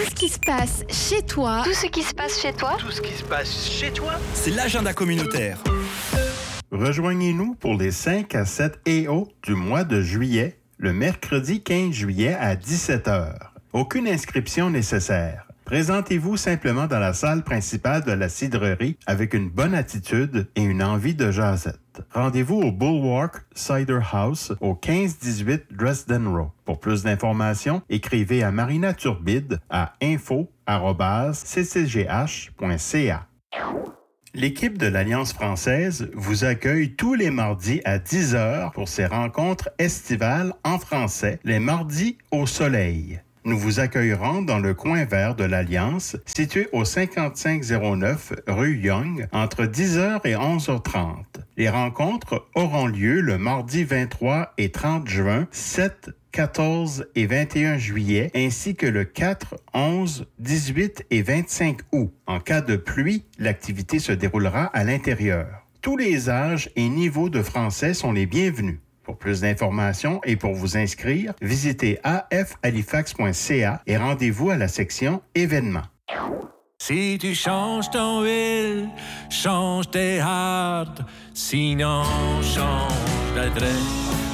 ce qui se passe chez toi. Tout ce qui se passe chez toi. Tout ce qui se passe chez toi. C'est l'agenda communautaire. Rejoignez-nous pour les 5 à 7 EO du mois de juillet, le mercredi 15 juillet à 17h. Aucune inscription nécessaire. Présentez-vous simplement dans la salle principale de la cidrerie avec une bonne attitude et une envie de jasette. Rendez-vous au Bulwark Cider House au 1518 Dresden Row. Pour plus d'informations, écrivez à Marina Turbide à info@ccgh.ca. L'équipe de l'Alliance française vous accueille tous les mardis à 10h pour ses rencontres estivales en français, les mardis au soleil. Nous vous accueillerons dans le coin vert de l'Alliance, situé au 5509 rue Young, entre 10h et 11h30. Les rencontres auront lieu le mardi 23 et 30 juin, 7, 14 et 21 juillet, ainsi que le 4, 11, 18 et 25 août. En cas de pluie, l'activité se déroulera à l'intérieur. Tous les âges et niveaux de français sont les bienvenus. Pour plus d'informations et pour vous inscrire, visitez afhalifax.ca et rendez-vous à la section événements. Si tu changes ton ville, change tes hâtes, sinon change d'adresse.